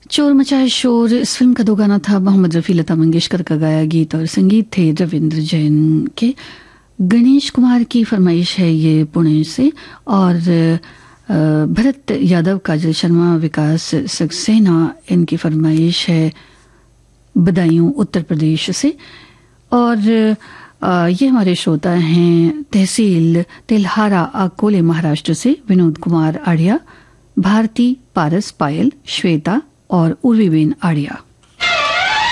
चोर मचाए शोर इस फिल्म का दो गाना था। मोहम्मद रफ़ी, लता मंगेशकर का गाया गीत और संगीत थे रविंद्र जैन के। गणेश कुमार की फरमाइश है ये पुणे से, और भरत यादव, काजल शर्मा, विकास सक्सेना इनकी फरमाइश है बदायूं उत्तर प्रदेश से। और ये हमारे श्रोता हैं तहसील तेल्हारा, अकोले, महाराष्ट्र से विनोद कुमार आर्या, भारती, पारस, पायल, श्वेता और उर्वीबेन आर्या।